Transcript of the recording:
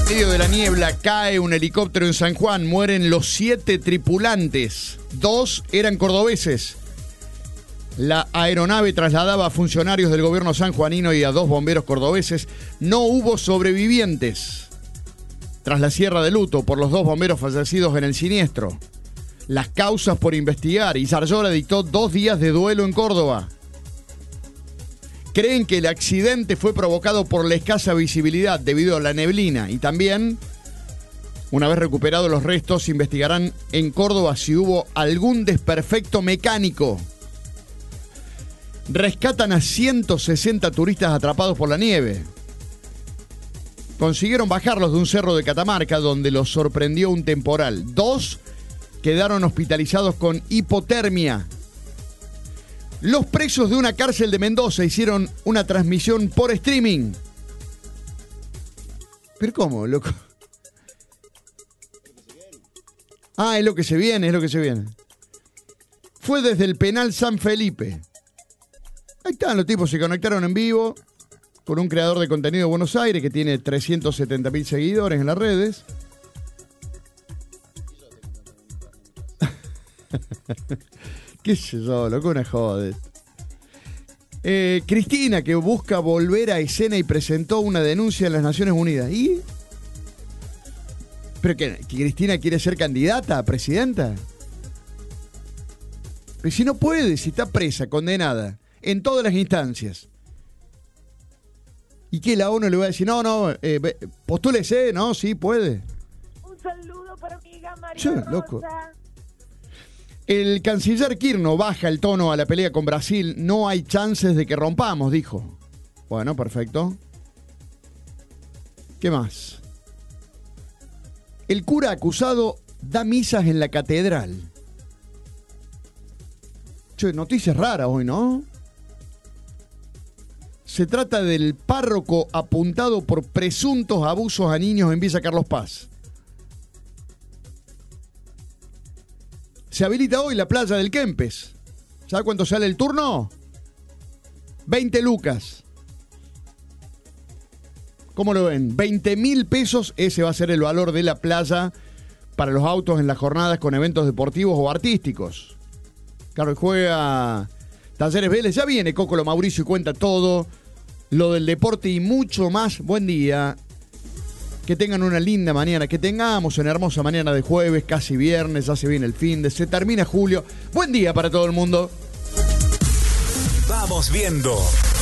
En medio de la niebla cae un helicóptero en San Juan. Mueren los 7 tripulantes. 2 eran cordobeses. La aeronave trasladaba a funcionarios del gobierno sanjuanino y a 2 bomberos cordobeses. No hubo sobrevivientes. Tras la sierra de luto por los 2 bomberos fallecidos en el siniestro. Las causas por investigar. Izaryola dictó 2 días de duelo en Córdoba. Creen que el accidente fue provocado por la escasa visibilidad debido a la neblina. Y también, una vez recuperados los restos, investigarán en Córdoba si hubo algún desperfecto mecánico. Rescatan a 160 turistas atrapados por la nieve. Consiguieron bajarlos de un cerro de Catamarca donde los sorprendió un temporal. 2 quedaron hospitalizados con hipotermia. Los presos de una cárcel de Mendoza hicieron una transmisión por streaming. ¿Pero cómo, loco? Ah, es lo que se viene, es lo que se viene. Fue desde el penal San Felipe. Ahí están, los tipos se conectaron en vivo con un creador de contenido de Buenos Aires que tiene 370.000 seguidores en las redes. ¿Qué sé yo, loco? Una joda. Cristina, que busca volver a escena y presentó una denuncia en las Naciones Unidas. ¿Y? ¿Pero que Cristina quiere ser candidata a presidenta? Pero si no puede, si está presa, condenada, en todas las instancias. ¿Y qué la ONU le va a decir? No, postúlese, no, sí, puede. Un saludo para mi amiga María Sí, Rosa. loco. El canciller Kirchner baja el tono a la pelea con Brasil. No hay chances de que rompamos, dijo. Bueno, perfecto. ¿Qué más? El cura acusado da misas en la catedral. Che, noticias raras hoy, ¿no? Se trata del párroco apuntado por presuntos abusos a niños en Villa Carlos Paz. Se habilita hoy la playa del Kempes. ¿Sabe cuánto sale el turno? 20 lucas. ¿Cómo lo ven? 20.000 pesos, ese va a ser el valor de la playa para los autos en las jornadas con eventos deportivos o artísticos. Claro, juega Talleres Vélez. Ya viene Cócolo Mauricio y cuenta todo lo del deporte y mucho más. Buen día. Que tengan una linda mañana, que tengamos una hermosa mañana de jueves, casi viernes, ya se viene el fin de, se termina julio. Buen día para todo el mundo. Vamos viendo.